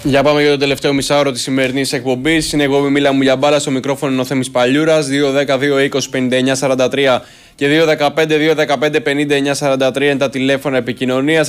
Για πάμε για το τελευταίο μισάωρο της σημερινής εκπομπής. Είναι εγώ, Μίλα μου για μπάλα, στο μικρόφωνο είναι ο Θέμης Παλιούρας. 2-10-2-20-59-43 και 2-15-2-15-59-43 είναι τα τηλέφωνα επικοινωνίας.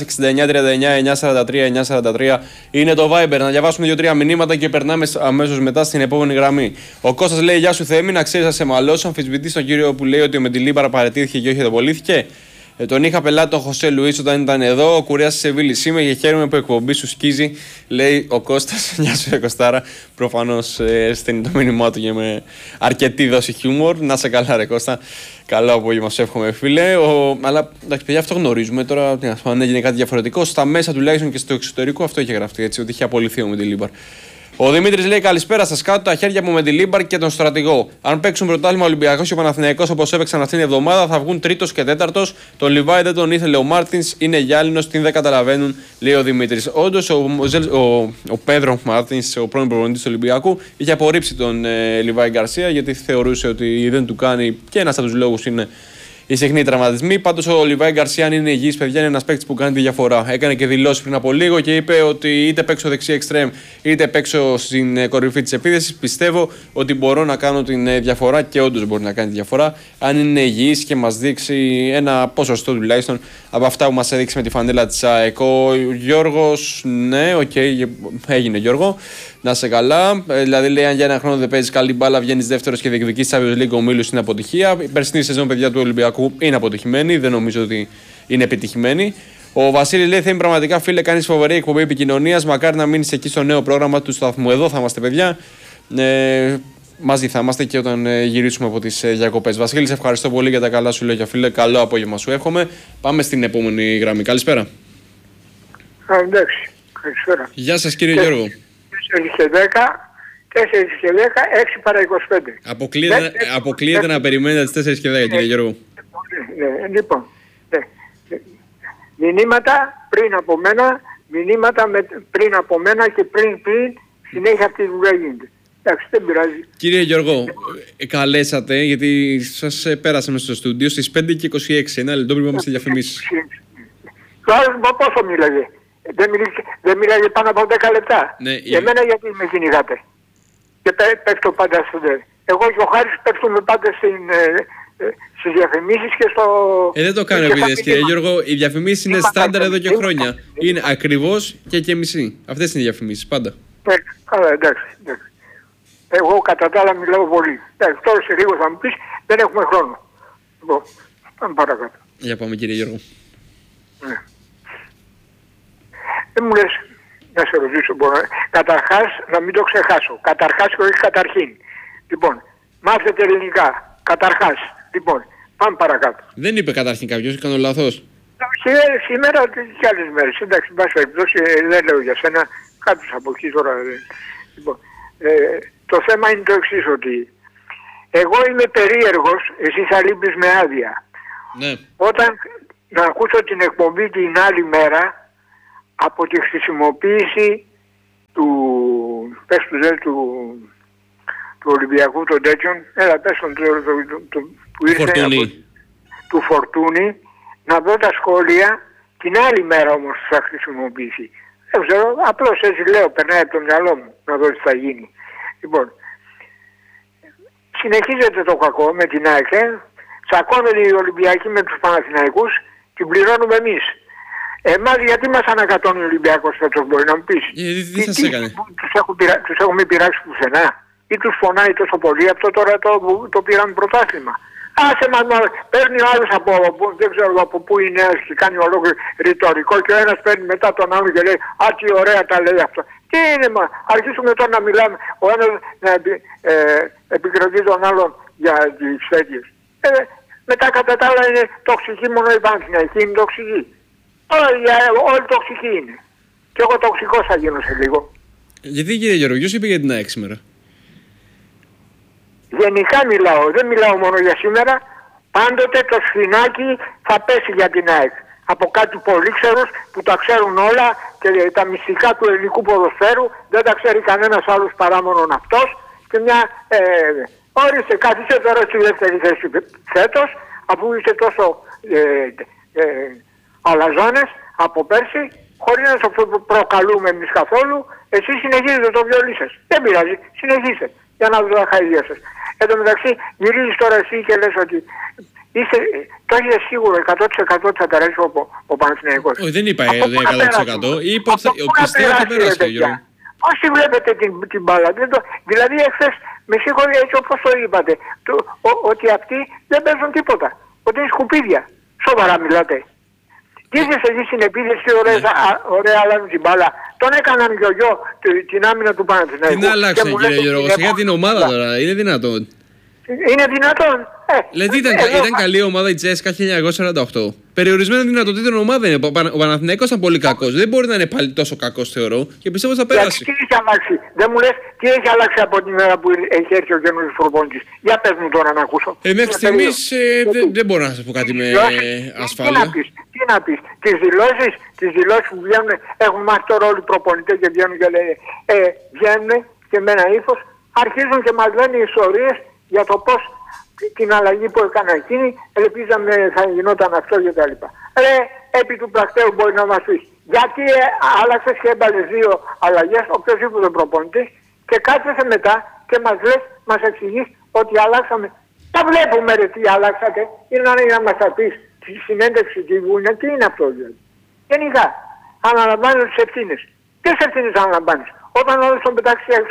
69-39-943-943 είναι το Viber. Να διαβάσουμε 2-3 μηνύματα και περνάμε αμέσως μετά στην επόμενη γραμμή. Ο Κώστας λέει: Γεια σου Θέμη, να ξέρεις, σε μαλώσω. Αμφισβητείς τον κύριο που λέει ότι ο Μεντιλίμπαρ παραιτήθηκε και όχι απολύθηκε. Τον είχα πελάτη τον Χωσέ Λουίς όταν ήταν εδώ. Ο Κουρέας της Σεβίλης είμαι και χαίρομαι που η εκπομπή σου σκίζει, λέει ο Κώστας. Γεια σου, Κωστάρα. Προφανώς στέλνει το μήνυμά του και με αρκετή δόση χιούμορ. Να σε καλά, ρε Κώστα. Καλό απόγευμα, σου εύχομαι, φίλε. Αλλά εντάξει, παιδιά, αυτό γνωρίζουμε. Τώρα, αν έγινε κάτι διαφορετικό, στα μέσα τουλάχιστον και στο εξωτερικό αυτό είχε γραφτεί. Έτσι, ότι είχε απολυθεί ο Μεντιλίμπαρ. Ο Δημήτρης λέει: Καλησπέρα σας, κάτω τα χέρια μου με τη Λίμπαρ και τον στρατηγό. Αν παίξουν πρωτάθλημα Ολυμπιακός και ο Παναθηναϊκός όπως έπαιξαν αυτήν την εβδομάδα, θα βγουν τρίτος και τέταρτος. Τον Λιβάη δεν τον ήθελε ο Μάρτινς, είναι γυάλινος, την δεν καταλαβαίνουν, λέει ο Δημήτρης. Όντως, ο Πέδρο Μάρτινς, ο πρώην προπονητής του Ολυμπιακού, είχε απορρίψει τον Λιβάη Γκαρσία γιατί θεωρούσε ότι δεν του κάνει, και ένας από τους λόγους είναι οι συχνοί τραυματισμοί. Πάντως ο Λιβάη Γκαρσία, αν είναι υγιής, παιδιά, είναι ένας παίκτης που κάνει τη διαφορά. Έκανε και δηλώσεις πριν από λίγο και είπε ότι είτε παίξω δεξί εξτρέμ είτε παίξω στην κορυφή της επίθεσης. Πιστεύω ότι μπορώ να κάνω τη διαφορά και όντως μπορεί να κάνει τη διαφορά. Αν είναι υγιής και μας δείξει ένα ποσοστό τουλάχιστον από αυτά που μας έδειξε με τη φανέλα της ΑΕΚ. Ο Γιώργος, ναι, οκ, έγινε Γιώργο. Να σε καλά. Δηλαδή, λέει: Αν για ένα χρόνο δεν παίζει καλή μπάλα, βγαίνει δεύτερος και διεκδικείς Champions League ομίλους, είναι αποτυχία. Η περσινή σεζόν, παιδιά, του Ολυμπιακού είναι αποτυχημένη. Δεν νομίζω ότι είναι επιτυχημένη. Ο Βασίλης λέει: Θέμη, πραγματικά φίλε, κάνεις φοβερή εκπομπή επικοινωνίας. Μακάρι να μείνεις εκεί στο νέο πρόγραμμα του σταθμού. Εδώ θα είμαστε, παιδιά. Μαζί θα είμαστε και όταν γυρίσουμε από τις διακοπές. Βασίλη, σε ευχαριστώ πολύ για τα καλά σου λόγια, φίλε. Καλό απόγευμα σου εύχομαι. Πάμε στην επόμενη γραμμή. Καλησπέρα. Εντάξει. Καλησπέρα. Γεια σας, κύριε Γιώργο. 4 και 10, 4 και 10, 6 παρά 25. Αποκλείεται να περιμένετε τις 4 και 10, κύριε Γιώργο. Λοιπόν, μηνύματα πριν από μένα, μηνύματα πριν από μένα και πριν, συνέχεια αυτή η δουλειά γίνεται. Εντάξει, δεν πειράζει. Κύριε Γιώργο, καλέσατε, γιατί σας πέρασε μέσα στο στούντιο στις 5 και 26, ένα λεπτό πριν πάμε στη διαφημίσεις. Πόσο μίλαγε? Δεν μιλάγε πάνω από 10 λεπτά. Ναι, εμένα γιατί με κυνηγάτε? Και πέφτω πάντα στο ΔΕ. Εγώ και ο Χάρης πέφτουμε πάντα στις διαφημίσεις και στο... Δεν το κάνω επίτηδες, κύριε Γιώργο. Οι διαφημίσεις είναι στάνταρ εδώ και χρόνια. Είναι ακριβώς και μισή. Αυτές είναι οι διαφημίσεις, πάντα. Καλά, εντάξει. Εγώ κατά τα άλλα μιλάω πολύ. Εντάξει, τώρα σε λίγο θα μου πεις, δεν έχουμε χρόνο. Λοιπόν, πάμε παρακάτω. Για πάμε, κύριε Γιώργο. Ναι. Δεν μου λες να σε ρωτήσω, καταρχάς να μην το ξεχάσω. Καταρχάς και όχι καταρχήν. Λοιπόν, μάθετε ελληνικά. Καταρχάς. Λοιπόν, πάμε παρακάτω. Δεν είπε καταρχήν κάποιος, κάνω λάθος. Σήμερα και άλλες μέρες. Εντάξει, μπας περιπτώσει, δεν λέω για σένα. Κάποιος από εκεί τώρα. Λοιπόν, το θέμα είναι το εξής, ότι εγώ είμαι περίεργος, εσύ θα λείπεις με άδεια. Ναι. Όταν να ακούσω την εκπομπή την άλλη μέρα, από τη χρησιμοποίηση του Ολυμπιακού των τέτοιων, πες τον που ήρθε του Φορτούνη, να δω τα σχόλια την άλλη μέρα όμως θα χρησιμοποιήσει. Δεν ξέρω, απλώς έτσι λέω, περνάει από το μυαλό μου να δω τι θα γίνει. Λοιπόν, συνεχίζεται το κακό με την ΑΕΚ, τσακώνονται οι Ολυμπιακοί με τους Παναθηναϊκούς, την πληρώνουμε εμείς. Εμάς γιατί μας ανακατώνει ο Ολυμπιακός φέτος, μπορεί να μου πεις? Τι σας έκανε? Τους έχουμε πειράξει πουθενά ή τους φωνάει τόσο πολύ? Αυτό τώρα το πήραμε πρωτάθλημα. Άσε μας, παίρνει ο άλλος δεν ξέρω από πού είναι και κάνει ολόκληρο ρητορικό και ο ένας παίρνει μετά τον άλλον και λέει «Α, τι ωραία τα λέει αυτό». Τι είναι, αρχίσουμε τώρα να μιλάμε, ο ένας να επικρατεί τον άλλον για τις τέτοιες. Μετά κατά τα άλλα είναι τοξική μόνο η Παναθηναϊκή, είναι τοξική. Όλοι τοξικοί είναι. Και εγώ τοξικός θα γίνω σε λίγο. Γιατί, κύριε Γιώργο, ποιος είπε για την ΑΕΚ σήμερα? Γενικά μιλάω, δεν μιλάω μόνο για σήμερα. Πάντοτε το σφινάκι θα πέσει για την ΑΕΚ. Από κάτι πολύ ξερούς που τα ξέρουν όλα και τα μυστικά του ελληνικού ποδοσφαίρου δεν τα ξέρει κανένας άλλος παρά μόνον αυτός. Και μια όρισε, κάθισε τώρα στη δεύτερη θέση φέτος, αφού είσαι τόσο αλαζόνες από πέρσι, χωρίς να το προκαλούμε εμείς καθόλου, Εσείς συνεχίζετε το βιολί σας. Δεν πειράζει, συνεχίστε για να δω τα χαϊδία σας. Εν τω μεταξύ γυρίζεις τώρα εσύ και λες ότι το έχεις σίγουρο 100% ότι θα περάσει ο Παναθηναϊκός. Όχι, δεν είπα 100%. Είπα ότι πιστεύω ότι θα περάσει, Γιώργο. Όσοι βλέπετε την μπάλα, δηλαδή εχθές με συγχωρεί έτσι όπως το είπατε, ότι αυτοί δεν παίζουν τίποτα, ότι είναι σκουπίδια. Σοβαρά μιλάτε. Τι είσαι εκεί στην επίθεση, ωραία αλλάζουν την μπάλα. Τον έκαναν γιογιό την άμυνα του Παναθηναϊκού. Τι να αλλάξουν, κύριε Γιώργο, για την ομάδα τώρα, είναι δυνατόν? Είναι δυνατόν. Δηλαδή ήταν καλή ομάδα η Τσέσκα 1948. Περιορισμένη δυνατοτήτων ομάδα είναι. Ο Παναθηναϊκός ήταν πολύ κακός. Δεν μπορεί να είναι πάλι τόσο κακός, θεωρώ, και πιστεύω ότι θα περάσει. Τι έχει αλλάξει? Δεν μου λες τι έχει αλλάξει από την ώρα που έχει έρθει ο καινούργιος προπονητής. Για πες μου τώρα να ακούσω. Μέχρι στιγμής δεν μπορώ να σας πω κάτι με ασφάλεια. Τι να πεις, τις δηλώσεις που βγαίνουν, έχουν μάθει τώρα όλοι οι προπονητές και βγαίνουν και λένε, βγαίνουν και με ένα ύφος, αρχίζουν και μας λένε ιστορίες για το πώς την αλλαγή που έκανα εκείνη, ελπίζαμε θα γινόταν αυτό και τα λοιπά. Επί του πρακτέου μπορεί να μας πεις, γιατί άλλαξες και έβαλες 2 αλλαγές, οποιοσδήποτε προπονητής, και κάθεσαι μετά και μας εξηγείς ότι αλλάξαμε. Τα βλέπουμε ρε τι αλλάξατε, είναι να μας τα πεις. Στη συνέντευξη του Βούνια, τι είναι αυτό δηλαδή? Γενικά, αναλαμβάνεις τις ευθύνες. Ποιες ευθύνες αναλαμβάνεις? Όταν όλος τον πετάξει έξω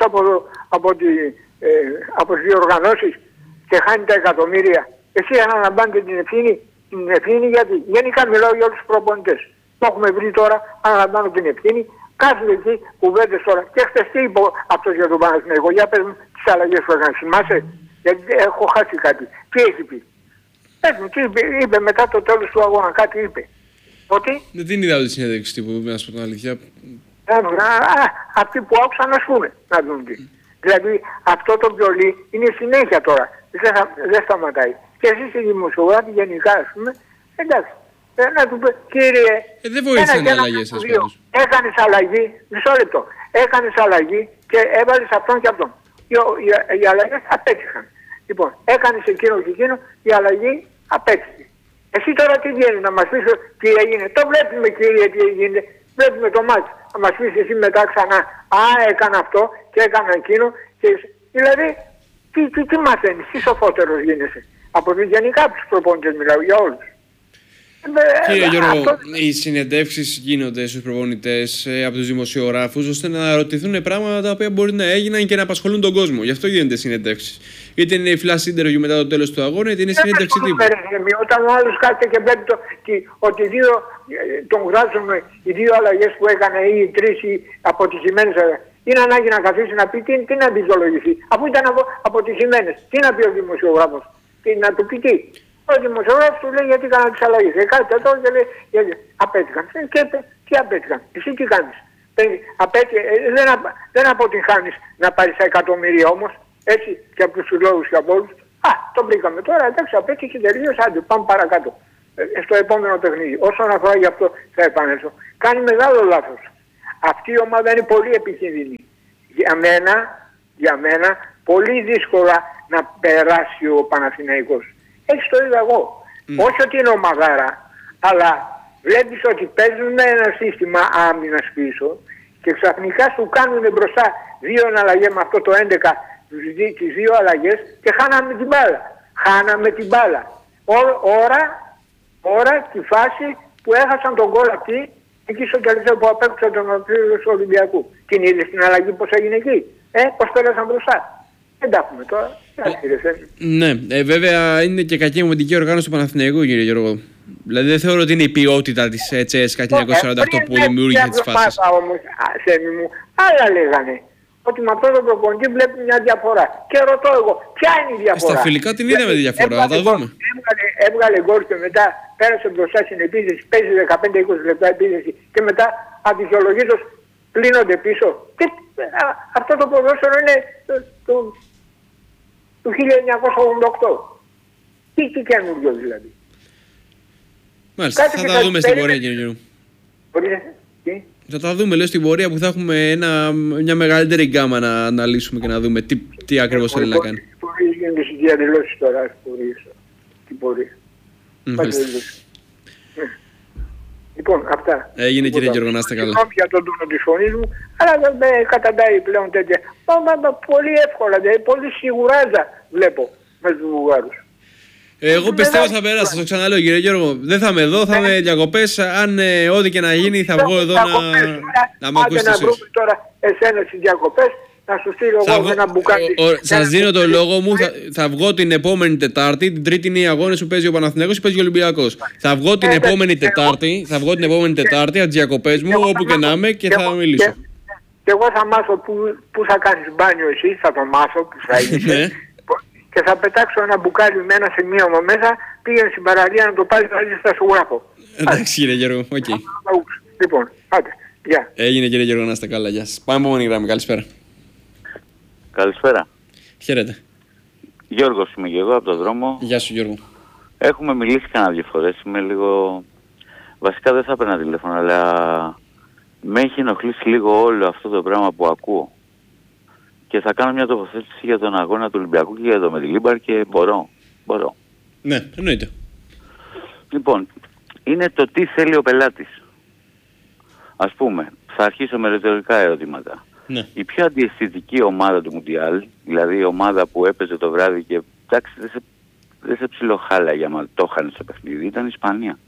από τις διοργανώσεις και χάνει τα εκατομμύρια, εσύ αναλαμβάνετε την ευθύνη γιατί? Γενικά μιλάω για όλους τους προπονητές. Το έχουμε βρει τώρα, αναλαμβάνω την ευθύνη. Κάθεται εκεί κουβέντες τώρα. Και χτες τι είπε αυτός για τον Παναθηναϊκό? Για πες μου τις αλλαγές που έκανε. Θυμάσαι? Γιατί έχω χάσει κάτι. Τι έχει πει? Τι είπε μετά το τέλος του αγώνα? Κάτι είπε. Ότι? Δεν την είδα τη συνέντευξη τύπου, να σου πω την αλήθεια. Αυτοί που άκουσαν να σφούνε, να δουν τι. Δηλαδή αυτό το βιολί είναι συνέχεια τώρα. Δεν σταματάει. Και εσείς οι δημοσιογράφοι γενικά, ας πούμε, εντάξει. Να του πει, κύριε, δεν βοήθησαν οι αλλαγές σας πάντως. Έκανες αλλαγή, μισό λεπτό. Έκανες αλλαγή και έβαλες αυτόν και αυτόν. Οι αλλαγές απέτυχαν. Λοιπόν, έκανες εκείνο και εκείνο, η αλλαγή απέτυχε. Εσύ τώρα τι βγαίνει να μας πεις τι έγινε? Το βλέπουμε, κύριε, τι έγινε. Βλέπουμε το μάτι. Να μας πεις εσύ μετά ξανά, έκανα αυτό και έκανα εκείνο. Και... Δηλαδή, τι μαθαίνεις, τι σοφότερος γίνεσαι? Από γενικά τους προπονητές μιλάω, για όλους. Κύριε Γιώργο, οι συνεντεύξεις γίνονται στους προπονητές από τους δημοσιογράφους ώστε να ρωτηθούν πράγματα τα οποία μπορεί να έγιναν και να απασχολούν τον κόσμο. Γι' αυτό γίνονται συνεντεύξεις. Είτε είναι η flash interview μετά το τέλος του αγώνα, είτε είναι συνέντευξη τύπου. Όταν ο άλλος κάθεται και βλέπει ότι τον γράψουμε οι 2 αλλαγές που έκανε ή οι 3 αποτυχημένες, είναι ανάγκη να καθίσει να πει τι να δικαιολογηθεί. Αφού ήταν αποτυχημένες, τι να πει ο δημοσιογράφος? Να του πει τι? Ο δημοσιογράφος του λέει γιατί έκανα τις αλλαγές. Κάτι εδώ και λέει γιατί απέτυχαν. Και τι απέτυχαν? Εσύ τι κάνεις? Δεν αποτυγχάνεις να πάρεις τα εκατομμύρια όμως, έτσι, και από τους συλλόγους και από όλους. Το βρήκαμε τώρα, εντάξει, απέτυχε, τελείως, άντε, πάμε παρακάτω. Στο επόμενο παιχνίδι. Όσον αφορά γι' αυτό θα επανέλθω. Κάνει μεγάλο λάθος. Αυτή η ομάδα είναι πολύ επικίνδυνη. Για μένα, πολύ δύσκολα να περάσει ο Παναθηναϊκός. Έτσι το είδα εγώ. Όχι ότι είναι ομαδάρα, αλλά βλέπεις ότι παίζουν με ένα σύστημα άμυνας πίσω και ξαφνικά σου κάνουν μπροστά 2 αλλαγές με αυτό το 11, τις 2 αλλαγές και χάναμε την μπάλα. Ώρα τη φάση που έχασαν τον γκολ αυτή εκεί στο τελευταίο που απέκτησαν τον Απρίλιο του Ολυμπιακού. Την είδες την αλλαγή πώς έγινε εκεί? Πώς πέρασαν μπροστά? Δεν τα έχουμε τώρα. Ναι, βέβαια είναι και κακή αμυντική οργάνωση του Παναθηναϊκού, κύριε Γιώργο. Δηλαδή δεν θεωρώ ότι είναι η ποιότητα της CSKA 1948 που δημιούργησε τις φάσεις. Άλλα λέγανε. Ότι με αυτόν τον προπονητή βλέπει μια διαφορά. Και ρωτώ εγώ, ποια είναι η διαφορά? Στα φιλικά την είδαμε τη διαφορά, θα τα δούμε. Έβγαλε γκολ και μετά πέρασε μπροστά στην επίθεση, παίζει 15-20 λεπτά επίθεση και μετά αδικαιολογήτως κλείνονται πίσω. Αυτό το ποδόσφαιρο είναι του 1988. Τι καινούργιο δηλαδή? Μάλιστα, θα τα δούμε στην πορεία, κύριε Γιώργο. Θα τα δούμε, λέω, στην πορεία που θα έχουμε μια μεγαλύτερη γκάμα να αναλύσουμε και να δούμε τι ακριβώς θέλει να κάνει. Μπορείς γίνονται στις διαδηλώσεις τώρα, την πορεία. Λοιπόν, αυτά. Έγινε κύριε Γιώργο, να είστε καλά. Συγγνώμη για τον τόνο της φωνής μου, αλλά δεν με καταντάει πλέον τέτοια. Μα πολύ εύκολα, δηλαδή πολύ σιγουράζα βλέπω με τους Βουλγάρους. Εγώ πιστεύω θα περάσει, το ξαναλέω κύριε Γιώργο. Δεν θα είμαι εδώ, θα είμαι διακοπές. Αν ό,τι και να γίνει θα βγω εδώ να με ακούσετε εσείς. Να βρούμε τώρα εσένα στις διακοπές, να σου στείλω εγώ ένα μπουκάλι. Σας δίνω το λόγο μου, θα βγω την επόμενη Τετάρτη. Την Τρίτη είναι οι αγώνες που παίζει ο Παναθηναϊκός ή παίζει ο Ολυμπιακός. Θα βγω την επόμενη Τετάρτη, από τις διακοπές μου, όπου και να είμαι και θα μιλήσω. Και εγώ θα μάθω πού θα κάνεις μπάνιο εσύ, θα το μάθω, που θα είσαι. Και θα πετάξω ένα μπουκάλι με ένα σημείωμα μέσα, πήγαινε στην παραλία να το πάρει θα σου γράφω. Εντάξει κύριε Γιώργο, οκ. Λοιπόν, άντε, γεια. Έγινε κύριε Γιώργο, να είστε καλά, γεια σας. Πάμε επόμενη γραμμή, καλησπέρα. Καλησπέρα. Χαίρετε. Γιώργος είμαι και εγώ από τον δρόμο. Γεια σου Γιώργο. Έχουμε μιλήσει κανένα δύο φορές, είμαι λίγο... Βασικά δεν θα έπαιρνα τηλέφωνο, αλλά με έχει ενοχλήσει λίγο όλο αυτό το πράγμα που ακούω. Και θα κάνω μια τοποθέτηση για τον αγώνα του Ολυμπιακού και για το Μεντιλίμπαρ και μπορώ. Ναι, εννοείται. Λοιπόν, είναι το τι θέλει ο πελάτης. Ας πούμε, θα αρχίσω με ρητορικά ερωτήματα. Ναι. Η πιο αντιαισθητική ομάδα του Μουντιάλ, δηλαδή η ομάδα που έπαιζε το βράδυ και εντάξει δεν σε ψιλοχάλαγε άμα το είχαν στο παιχνίδι, ήταν η Ισπανία.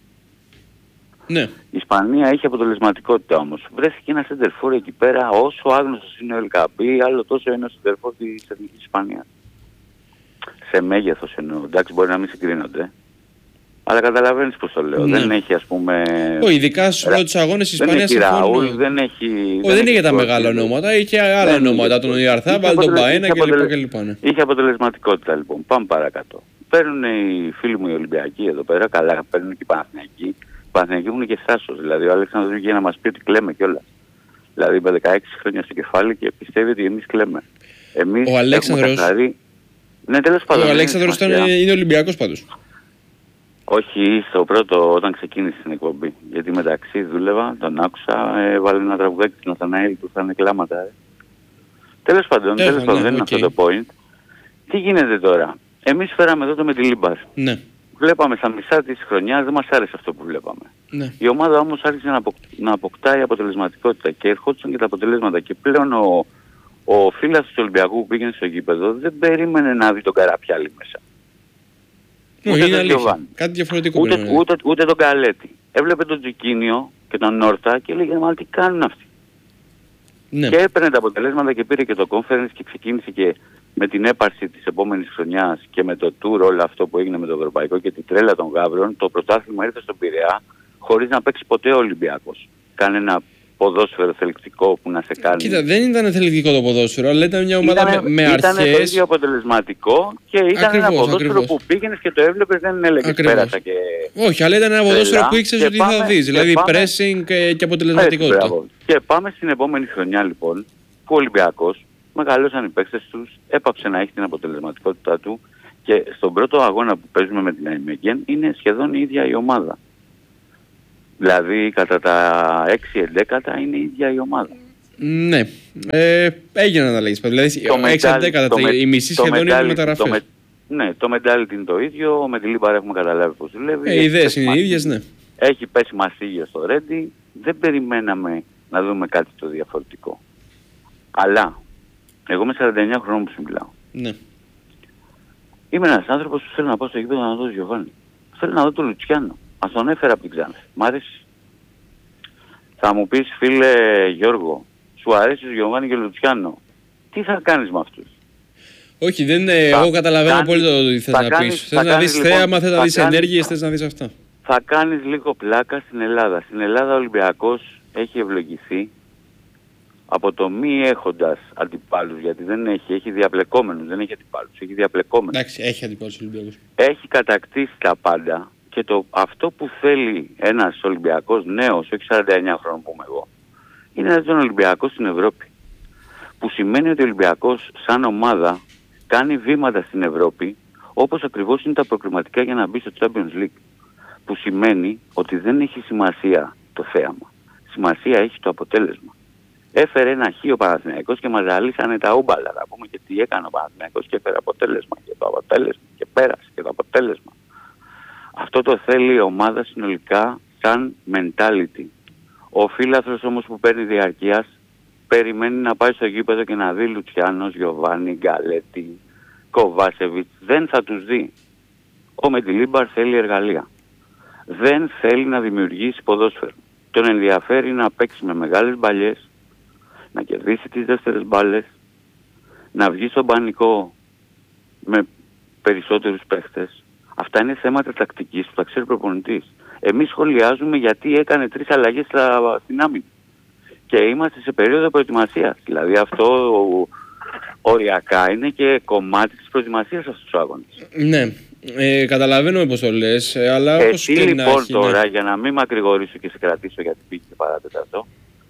Ναι. Η Ισπανία είχε αποτελεσματικότητα όμως. Βρέθηκε ένα σεντερφόρ εκεί πέρα, όσο άγνωστος είναι ο Ελκαμπή, άλλο τόσο είναι ο σεντερφόρ της Εθνικής Ισπανίας. Σε μέγεθος εννοώ, εντάξει μπορεί να μην συγκρίνονται. Αλλά καταλαβαίνεις πώς το λέω. Ναι. Δεν έχει ας πούμε... ειδικά στους πρώτους αγώνες η Ισπανία συμφωνεί. Δεν έχει... δεν είχε τα μεγάλα ονόματα, είχε άλλα ονόματα. Τον Ιαρθάμπαλ, τον Μπαένα κλπ. Είχε αποτελεσματικότητα λοιπόν. Πάμε παρακάτω. Παίρνουν οι φίλοι μου οι Ολυμπιακοί εδώ πέρα, καλά παίρνουν και οι Παναθηναϊκοί. Οι Παναθηναϊκοί έχουν και θάσος. Δηλαδή ο Αλέξανδρος βγήκε να μας πει ότι κλαίμε κιόλας. Δηλαδή με 16 χρόνια στο κεφάλι και πιστεύει ότι εμείς κλαίμε. Εμείς ο Αλέξανδρος... Ναι, τέλος πάντων. Ο Αλέξανδρος είναι Ολυμπιακός πάντως. Όχι, στο πρώτο όταν ξεκίνησε την εκπομπή. Γιατί μεταξύ δούλευα, τον άκουσα, έβαλε ένα τραγουδάκι του Ναθαναήλ που θα είναι κλάματα. Τέλος πάντων, δεν είναι αυτό το point. Τι γίνεται τώρα. Εμείς φέραμε εδώ το Μεντιλίμπαρ. Ναι. Βλέπαμε στα μισά της χρονιάς, δεν μας άρεσε αυτό που βλέπαμε. Ναι. Η ομάδα όμως άρχισε να αποκτάει αποτελεσματικότητα και ερχόντουσαν και τα αποτελέσματα. Και πλέον ο φίλος του Ολυμπιακού που πήγαινε στο γήπεδο δεν περίμενε να δει τον Καραπιάλη μέσα. Κάτι διαφορετικό ούτε τον Καλέτη. Έβλεπε τον Τζικίνιο και τον Νόρτα και έλεγε μα τι κάνουν αυτοί. Ναι. Και έπαιρνε τα αποτελέσματα και πήρε και το conference και ξεκίνησε και με την έπαρση της επόμενης χρονιάς και με το tour όλο αυτό που έγινε με το Ευρωπαϊκό και τη τρέλα των Γαύρων, το πρωτάθλημα ήρθε στον Πειραιά χωρίς να παίξει ποτέ ο Ολυμπιακός. Κάνε ένα ποδόσφαιρο θελκτικό που να σε κάνει... Κοίτα, δεν ήταν θελκτικό το ποδόσφαιρο, αλλά ήταν μια ομάδα με αρχές... Ήταν το ίδιο αποτελεσματικό και ήταν ένα ποδόσφαιρο που πήγαινες και το έβλεπες, δεν έλεγες πέρασα και... Όχι, αλλά ήταν ένα ποδόσφαιρο που ήξερες ότι θα δεις, δηλαδή pressing και αποτελεσματικότητα. Και πάμε στην επόμενη χρονιά λοιπόν, που ο Ολυμπιακός μεγαλώσαν οι παίκτες τους, έπαψε να έχει την αποτελεσματικότητά του και στον πρώτο αγώνα που παίζουμε με την Αϊμέγεν είναι σχεδόν η ίδια η ομάδα. Δηλαδή κατά τα 6-11 είναι η ίδια η ομάδα. Ναι. Έγιναν αναλλαγές. Δηλαδή 6-11 η μισή σχεδόν είναι μεταγραφές. Ναι, το mentality είναι το ίδιο, με τη Λίμπαρα έχουμε καταλάβει πώς δουλεύει. Οι ιδέες είναι οι ίδιες, ναι. Έχει πέσει μασίγιο στο Ρέντι, δεν περιμέναμε να δούμε κάτι το διαφορετικό. Αλλά, εγώ με 49 χρόνων που σου μιλάω. Ναι. Είμαι ένας άνθρωπος που θέλω να πάω στο γήπεδο να δω τον Γιωβάνι. Θέλω να δω τον Λουτσιάνο. Ας τον έφερα από την Ξάνθη. Μ' αρέσει. Θα μου πεις φίλε Γιώργο, σου αρέσει ο Γιωβάνι και ο Λουτσιάνο. Τι θα κάνεις με αυτούς? Όχι, δεν είναι. Εγώ καταλαβαίνω πολύ το τι θες να πεις. Θες να δεις θέαμα, θες να δεις ενέργειες, θες να δεις αυτά. Θα κάνεις λίγο πλάκα στην Ελλάδα. Στην Ελλάδα ο Ολυμπιακός έχει ευλογηθεί από το μη έχοντας αντιπάλους, γιατί δεν έχει διαπλεκόμενους, δεν έχει αντιπάλους, έχει διαπλεκόμενους. Εντάξει, έχει αντιπάλους Ολυμπιακούς. Έχει κατακτήσει τα πάντα και αυτό που θέλει ένας Ολυμπιακός νέος, όχι 49 χρόνων που είμαι εγώ, είναι να δει τον Ολυμπιακό στην Ευρώπη. Που σημαίνει ότι ο Ολυμπιακός σαν ομάδα κάνει βήματα στην Ευρώπη, όπως ακριβώς είναι τα προκριματικά για να μπει στο Champions League. Που σημαίνει ότι δεν έχει σημασία το θέαμα. Σημασία έχει το αποτέλεσμα. Έφερε ένα χ ο Παναθηναϊκός και μας ζαλίσανε τα ούμπαλα. Να πούμε και τι έκανε ο Παναθηναϊκός και έφερε αποτέλεσμα. Και το αποτέλεσμα και πέρασε και το αποτέλεσμα. Αυτό το θέλει η ομάδα συνολικά σαν mentality. Ο φίλαθλος όμως που παίρνει διαρκείας περιμένει να πάει στο γήπεδο και να δει Λουτσιάνος, Γιωβάνι, Γκαλέτη, Κοβάσεβιτς. Δεν θα τους δει. Ο Μεντιλίμπαρ θέλει εργαλεία. Δεν θέλει να δημιουργήσει ποδόσφαιρο. Τον ενδιαφέρει να παίξει με μεγάλες μπαλιές, να κερδίσει τις δεύτερες μπάλες, να βγει στον πανικό με περισσότερους παίχτες. Αυτά είναι θέματα τακτικής που τα ξέρει ο προπονητής. Εμείς σχολιάζουμε γιατί έκανε 3 αλλαγές στην άμυνα. Και είμαστε σε περίοδο προετοιμασίας. Δηλαδή αυτό οριακά είναι και κομμάτι της προετοιμασίας αυτούς τους αγώνες. Ναι. Καταλαβαίνω πώς το λες, αλλά όπως εσύ και λοιπόν να έχει, τώρα, για να μην μακρηγορήσω και σε κρατήσω γιατί πήγε και παράτεταρτο,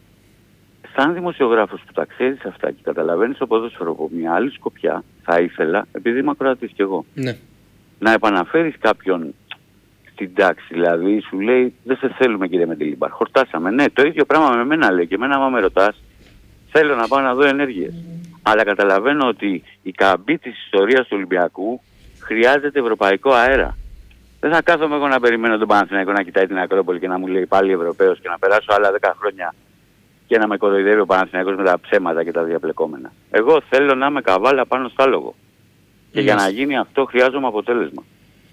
σαν δημοσιογράφος που τα ξέρεις αυτά και καταλαβαίνεις το ποδόσφαιρο από μια άλλη σκοπιά, θα ήθελα, επειδή είμαι ακροατής κι εγώ, ναι, να επαναφέρεις κάποιον στην τάξη. Δηλαδή σου λέει δεν σε θέλουμε κύριε Μεντιλίμπαρ, χορτάσαμε. Ναι, το ίδιο πράγμα με μένα λέει και εμένα άμα με ρωτάς θέλω να πάω να δω ενέργειες. Αλλά καταλαβαίνω ότι η καμπή της ιστορίας του Ολυμπιακού χρειάζεται ευρωπαϊκό αέρα. Δεν θα κάθομαι εγώ να περιμένω τον Παναθηναϊκό να κοιτάει την Ακρόπολη και να μου λέει πάλι Ευρωπαίος και να περάσω άλλα 10 χρόνια και να με κοροϊδεύει ο Παναθηναϊκός με τα ψέματα και τα διαπλεκόμενα. Εγώ θέλω να είμαι καβάλα πάνω στο άλογο. Και για να γίνει αυτό χρειάζομαι αποτέλεσμα.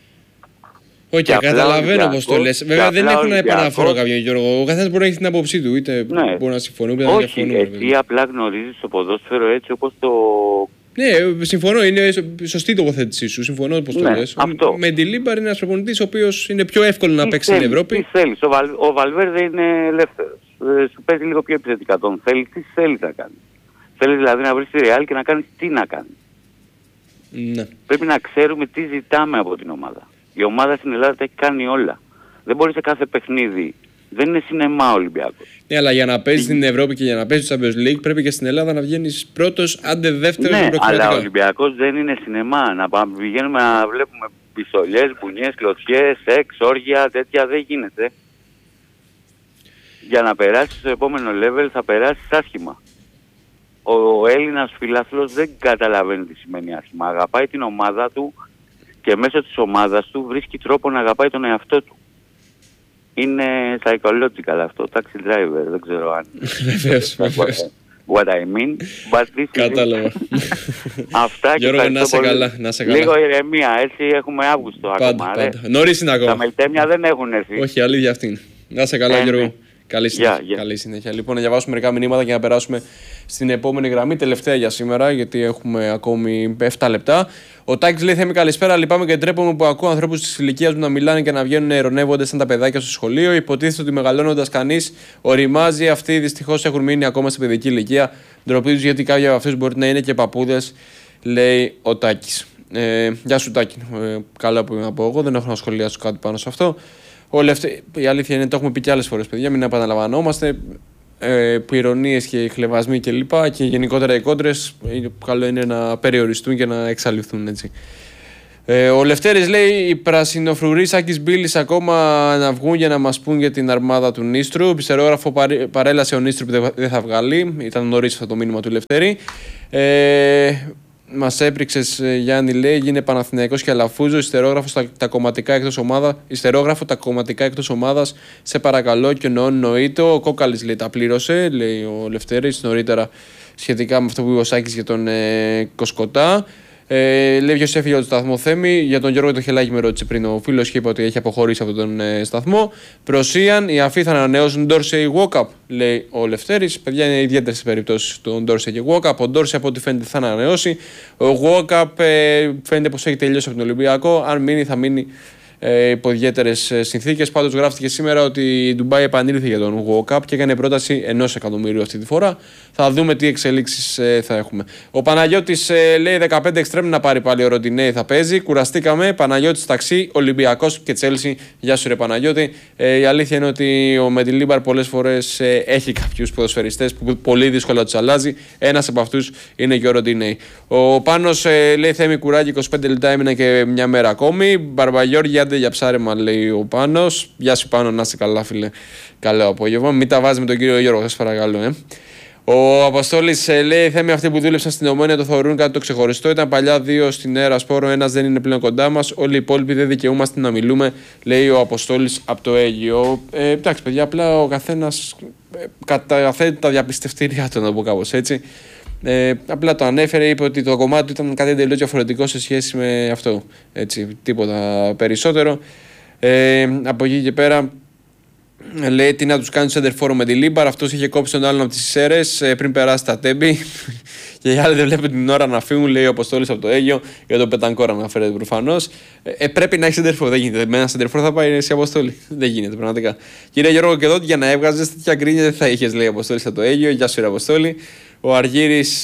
Οκ, καταλαβαίνω πώς το λες. Βέβαια δεν έχω να επαναφέρω κάποιον Γιώργο. Ο καθένας μπορεί να έχει την άποψή του. Είτε ναι, μπορεί να συμφωνεί, είτε να διαφωνεί. Όχι, εσύ απλά γνωρίζεις το ποδόσφαιρο έτσι όπως το... Ναι, συμφωνώ, είναι σωστή η τοποθέτησή σου. Συμφωνώ πώς το λες. Αυτό. Με Μεντιλίμπαρ είναι ένας προπονητής ο οποίος είναι πιο εύκολο να παίξει στην Ευρώπη. Τι θέλεις, ο Βαλβέρδε είναι ελεύθερος. Σου παίζει λίγο πιο επιθετικά τον θέλει, τι θέλει να κάνει. Θέλει δηλαδή να βρει τη Ρεάλ και να κάνει τι να κάνει. Ναι. Πρέπει να ξέρουμε τι ζητάμε από την ομάδα. Η ομάδα στην Ελλάδα τα έχει κάνει όλα. Δεν μπορεί σε κάθε παιχνίδι. Δεν είναι σινεμά ο Ολυμπιακός. Ναι, αλλά για να παίζει στην Ευρώπη και για να παίζει στο Champions League πρέπει και στην Ελλάδα να βγαίνεις πρώτος, άντε δεύτερος. Ναι, αλλά ο Ολυμπιακός δεν είναι σινεμά. Να πηγαίνουμε να βλέπουμε πιστολιές, μπουνιές, κλωτσιές, σεξ, όργια, τέτοια δεν γίνεται. Για να περάσεις στο επόμενο level θα περάσεις άσχημα. Ο Έλληνας φιλάθλος δεν καταλαβαίνει τι σημαίνει άσχημα. Αγαπάει την ομάδα του και μέσω της ομάδας του βρίσκει τρόπο να αγαπάει τον εαυτό του. Είναι psychological αυτό, taxi driver, δεν ξέρω αν... Βεβαίως. What I mean, but this κατάλαβα. Αυτά και Γιώργο, να σε καλά, να σε καλά. Λίγο ηρεμία, έτσι έχουμε Αύγουστο ακόμα. Πάντα. Νωρίς είναι ακόμα. Τα μελτέμια δεν έχουν έρθει. Όχι, αλήθεια αυτή είναι. Να σε καλά, Γιώργο. Καλή συνέχεια. Καλή συνέχεια. Λοιπόν, να διαβάσουμε μερικά μηνύματα και να περάσουμε στην επόμενη γραμμή. Τελευταία για σήμερα, γιατί έχουμε ακόμη 7 λεπτά. Ο Τάκης λέει: Θέμη, καλησπέρα. Λυπάμαι και ντρέπομαι που ακούω ανθρώπους της ηλικίας μου να μιλάνε και να βγαίνουν ειρωνεύονται σαν τα παιδάκια στο σχολείο. Υποτίθεται ότι μεγαλώνοντας κανείς οριμάζει. Αυτοί δυστυχώς έχουν μείνει ακόμα στην παιδική ηλικία. Ντροπή τους γιατί κάποιοι από αυτούς μπορεί να είναι και παππούδες, λέει ο Τάκης. Γεια σου, Τάκη. Καλά που να πω εγώ, δεν έχω να σχολιάσω κάτι πάνω σε αυτό. Η αλήθεια είναι, το έχουμε πει και άλλες φορές, παιδιά, μην επαναλαμβανόμαστε. Που ηρωνίες και χλευασμοί κλπ. Και γενικότερα οι κόντρες, καλό είναι να περιοριστούν και να εξαλειφθούν, έτσι. Ο Λευτέρης λέει: οι πρασινοφρουροί Σάκης Μπίλης ακόμα να βγουν για να μας πούν για την αρμάδα του Νίστρου. Πιστερόγραφο παρέλασε ο Νίστρου που δεν θα βγάλει. Ήταν νωρίς αυτό το μήνυμα του Λευτέρη. Μας έπριξες, Γιάννη, λέει, γίνε Παναθηναϊκός και Αλαφούζο. Ιστερόγραφο τα κομματικά εκτός ομάδας. Σε παρακαλώ και νοήτο. Ο Κόκαλης, λέει, τα πλήρωσε, λέει ο Λευτέρης νωρίτερα σχετικά με αυτό που είπε ο Σάκης για τον Κοσκοτά. Λέει ποιος έφυγε από το σταθμό, Θέμη. Για τον Γιώργο το Χελάκη με ρώτησε πριν ο φίλος και είπε ότι έχει αποχωρήσει από τον σταθμό. Προσίαν, οι Αφοί θα ανανεώσουν Ντόρσεϊ Walkup, λέει ο Λευτέρης. Παιδιά, είναι ιδιαίτερες περιπτώσεις των Ντόρσεϊ και Walkup. Ο Ντόρσεϊ από ό,τι φαίνεται θα ανανεώσει. Ο Walkup φαίνεται πως έχει τελειώσει από τον Ολυμπιακό. Αν μείνει, θα μείνει υπό ιδιαίτερες συνθήκες. Πάντως γράφτηκε σήμερα ότι η Ντουμπάι επανήλθε για τον Walkup και έκανε πρόταση 1 εκατομμυρίου αυτή τη φορά. Θα δούμε τι εξελίξεις θα έχουμε. Ο Παναγιώτης λέει 15 εξτρέμ να πάρει πάλι ο Ροντινέη θα παίζει. Κουραστήκαμε. Παναγιώτης ταξί, Ολυμπιακός και Τσέλσι. Γεια σου, ρε Παναγιώτη. Η αλήθεια είναι ότι ο Μεντιλίμπαρ πολλές φορές έχει κάποιους ποδοσφαιριστές που πολύ δύσκολα τους αλλάζει. Ένας από αυτούς είναι και ο Ροντινέη. Ο Πάνος λέει: Θέμη, κουράκι, 25 λεπτά έμεινα και μια μέρα ακόμη. Μπαρμπαγιώργη, άντε για ψάρεμα, λέει ο Πάνος. Γεια σου, Πάνο, να είσαι καλά, φίλε. Καλό απόγευμα. Μην τα βάζει με τον κύριο Γιώργο, σας παρακαλώ. Ο Αποστόλης λέει: Θέμη, αυτοί που δούλεψαν στην Ομόνια το θεωρούν κάτι το ξεχωριστό. Ήταν παλιά 2 στην Έρα Σπόρο, ένας δεν είναι πλέον κοντά μας. Όλοι οι υπόλοιποι δεν δικαιούμαστε να μιλούμε, λέει ο Αποστόλης από το Αίγυο. Εντάξει, παιδιά, απλά ο καθένας καταθέτει τα διαπιστευτήριά του, να το πω κάπως έτσι. Απλά το ανέφερε, είπε ότι το κομμάτι του ήταν κάτι εντελώς διαφορετικό σε σχέση με αυτό. Έτσι, τίποτα περισσότερο. Από εκεί και πέρα. Λέει τι να τους κάνει το center for με τη Λίμπαρ. Αυτός είχε κόψει τον άλλον από τις Σέρες πριν περάσει τα Τέμπη. Και οι άλλοι δεν βλέπουν την ώρα να φύγουν, λέει ο Αποστόλης από το Αίγυο. Για το Πετανκόρα αναφέρεται προφανώς. Πρέπει να έχει center for, δεν γίνεται. Με ένα center for θα πάει σε Αποστόλη. Δεν γίνεται πραγματικά. Κύριε Γιώργο, και εδώ για να έβγαζε τέτοια γκρίνια δεν θα είχε, λέει ο Αποστόλης από το Αίγυο. Γεια σου, ρε Αποστόλη. Ο Αργύρης.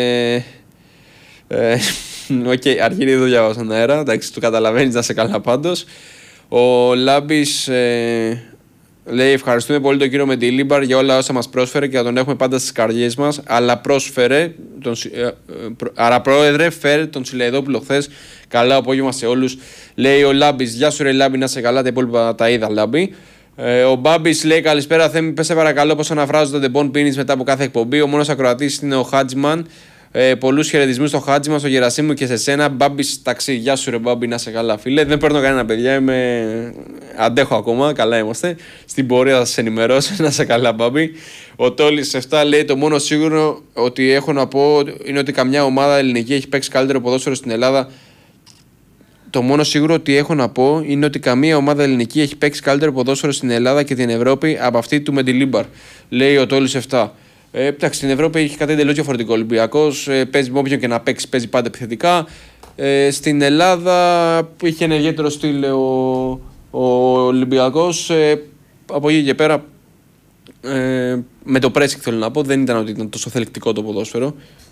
Οκ, Αργύρη εδώ διάβασα στον αέρα. Εντάξει, του καταλαβαίνει, να σε καλά πάντως. Ο Λάμπης. Λέει ευχαριστούμε πολύ τον κύριο Μεντιλίμπαρ για όλα όσα μας πρόσφερε και να τον έχουμε πάντα στις καρδιές μας. Αλλά πρόσφερε, άρα πρόεδρε, φέρε τον Σιλεϊδόπουλο χθες. Καλά απόγευμα σε όλους. Λέει ο Λάμπης, γεια σου ρε Λάμπη, να σε καλά, τα υπόλοιπα τα είδα Λάμπη. Ο Μπάμπης λέει καλησπέρα Θέμη, πες σε παρακαλώ πως αναφράζονται ντεμπον πίνεις μετά από κάθε εκπομπή. Ο μόνος ακροατής είναι ο Χάτζιμαν. Πολλούς χαιρετισμούς στο Χάτζιμα, στο Γερασίμου και σε σένα. Μπάμπης ταξί, γεια σου ρε Μπάμπη, να σε καλά φίλε. Δεν παίρνω κανένα παιδιά, αντέχω ακόμα, καλά είμαστε. Στην πορεία θα σας ενημερώσω, να σε καλά Μπάμπη. Ο Τόλης 7 λέει το μόνο σίγουρο ότι έχω να πω είναι ότι καμιά ομάδα ελληνική έχει παίξει καλύτερο ποδόσφαιρο στην Ελλάδα. Το μόνο σίγουρο ότι έχω να πω είναι ότι καμία ομάδα ελληνική έχει παίξει καλύτερο ποδόσφαιρο στην Ελλάδα και την Ευρώπη από αυτή του Μεντιλίμπαρ, λέει ο Τόλης 7. Εντάξει, στην Ευρώπη έχει κάτι εντελώς διαφορετικό. Ο Ολυμπιακός παίζει με όποιον και να παίξει, παίζει πάντα επιθετικά. Στην Ελλάδα είχε ένα ιδιαίτερο στυλ ο Ολυμπιακός. Από εκεί και πέρα, με το pressing θέλω να πω, δεν ήταν ότι ήταν τόσο θελκτικό το ποδόσφαιρο.